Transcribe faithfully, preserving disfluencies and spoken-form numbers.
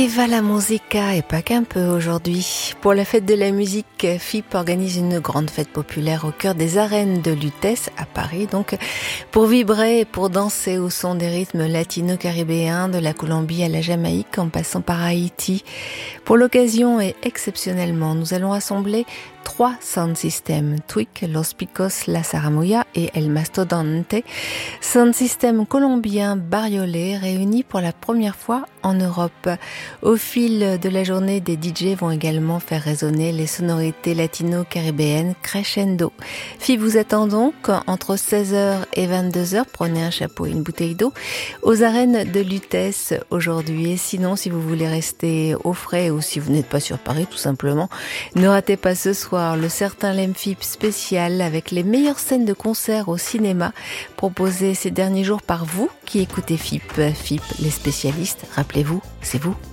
Viva la musica et pas qu'un peu aujourd'hui. Pour la fête de la musique, F I P organise une grande fête populaire au cœur des arènes de Lutèce, à Paris donc, pour vibrer et pour danser au son des rythmes latino-caribéens, de la Colombie à la Jamaïque en passant par Haïti. Pour l'occasion et exceptionnellement, nous allons assembler trois sound systems, Tweak, Los Picos, La Saramuya et El Mastodonte, sound system colombien bariolé réunis pour la première fois en Europe. Au fil de la journée, des D J vont également faire résonner les sonorités latino-caribéennes crescendo. F I P vous attend donc entre seize heures et vingt-deux heures, prenez un chapeau et une bouteille d'eau, aux arènes de Lutèce aujourd'hui. Et sinon, si vous voulez rester au frais ou si vous n'êtes pas sur Paris tout simplement, ne ratez pas ce soir le Certain Lem F I P spécial avec les meilleures scènes de concert au cinéma proposées ces derniers jours par vous qui écoutez F I P. F I P, les spécialistes, rappelez-vous, c'est vous.